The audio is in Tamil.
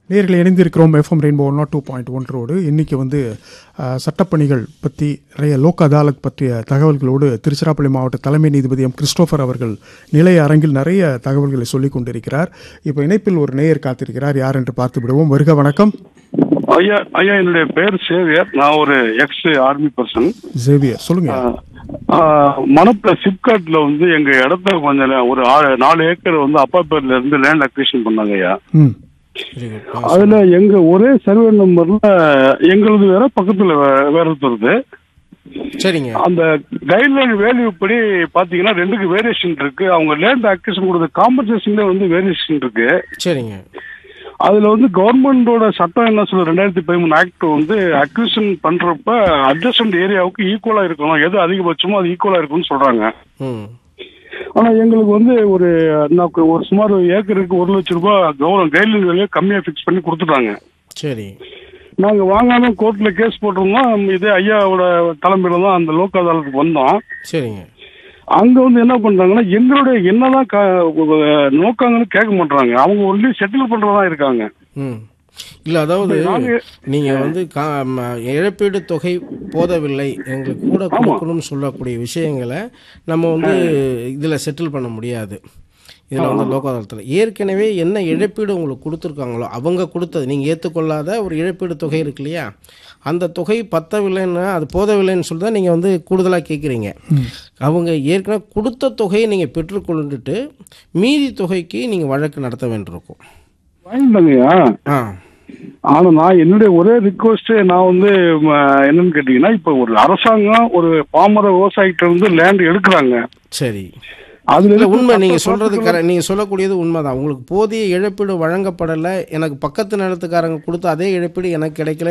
நேயர்கள் இணைந்திருக்கிறோம் எஃப்எம் ரெயின்போ 102.1 இன்னைக்கு சட்டப்பணிகள் பற்றி நிறைய லோக் அதாலத் பற்றிய தகவல்களோடு திருச்சிராப்பள்ளி மாவட்ட தலைமை நீதிபதி எம் கிறிஸ்டோபர் அவர்கள் நிலைய அரங்கில் நிறைய தகவல்களை சொல்லிக் கொண்டிருக்கிறார். இப்போ இணைப்பில் ஒரு நேயர் காத்திருக்கிறார். யார் என்று பார்த்து விடுவோம். வருக, வணக்கம். ஐயா, என்னுடைய பேர் சேவியர். நான் ஒரு எக்ஸ் ஆர்மி பர்சன். சேவியர், சொல்லுங்க. மணப்புல சிப்காட்ல எங்க இடத்த கொஞ்சம் ஒரு 4 ஏக்கர் அப்பா பேர்ல இருந்து லேண்ட் அக்விசிஷன் பண்ணாங்க ஐயா. அதுல எங்க ஒரே சர்வே நம்பர்ல எங்களது வேற, பக்கத்துல வேற வருது. சரிங்க. அந்த கைட்லைன் வேல்யூ படி பாத்தீங்கன்னா 2க்கு வேரியேஷன் இருக்கு. அவங்க லேண்ட் அக்விசிஷன் கொடுத்த காம்பன்சேஷன்ல வேரியேஷன் இருக்கு. சரிங்க. அதுல கவர்மெண்டோட சட்டம் என்ன சொல்ல, 2013 ஆக்ட் அக்விசிஷன் பண்றப்ப அட்ஜஸ்டன்ட் ஏரியாவுக்கு ஈக்குவலா இருக்கணும், எது அதிகபட்சமோ அது ஈக்குவலா இருக்கும்னு சொல்றாங்க. ஆனா எங்களுக்கு ஒரு சுமார் ஏக்கருக்கு 1 லட்சம் ரூபாய் கவர்மெண்ட் கைட்லைன் வேலையை கம்மியா பிக்ஸ் பண்ணி கொடுத்துட்டாங்க. சரி. நாங்க வாங்காம கோர்ட்ல கேஸ் போட்டிருந்தோம். இதே ஐயாவோட தலைமையில தான் அந்த லோக் அதாலத்துக்கு வந்தோம். சரிங்க. அங்க என்ன பண்றாங்கன்னா, எங்களுடைய என்னதான் நோக்காங்கன்னு கேட்க மாட்டாங்க. அவங்க ஒன்லி செட்டில் பண்றதா இருக்காங்க. இல்ல, அதாவது நீங்க இழப்பீடு தொகை போதவில்லை, எங்களுக்கு கூட கொடுக்கணும்னு சொல்லக்கூடிய விஷயங்களை நம்ம இதுல செட்டில் பண்ண முடியாது. இதில் லோக் அதாலத்தில் ஏற்கனவே என்ன இழப்பீடு உங்களுக்கு கொடுத்துருக்காங்களோ அவங்க கொடுத்தது நீங்கள் ஏற்றுக்கொள்ளாத ஒரு இழப்பீடு தொகை இருக்கு இல்லையா, அந்த தொகை பத்தவில்லைன்னா அது போதவில்லைன்னு சொல்லி தான் நீங்கள் கூடுதலாக கேட்குறீங்க. அவங்க ஏற்கனவே கொடுத்த தொகையை நீங்கள் பெற்றுக்கொண்டுட்டு மீதி தொகைக்கு நீங்கள் வழக்கு நடத்த வேண்டியிருக்கும். ஆனா நான் என்னுடைய ஒரே ரிக்வஸ்ட், நான் என்னன்னு கேட்டீங்கன்னா, இப்ப ஒரு அரசாங்கம் ஒரு பாமர விவசாயிகிட்ட லேண்ட் எடுக்கிறாங்க. சரி, அதுல உண்மை நீங்க சொல்றது நீங்க சொல்லக்கூடியது உண்மைதான். உங்களுக்கு போதிய இழப்பீடு வழங்கப்படலை, எனக்கு பக்கத்து நிலத்துக்காரங்க கொடுத்த அதே இழப்பீடு எனக்கு கிடைக்கல,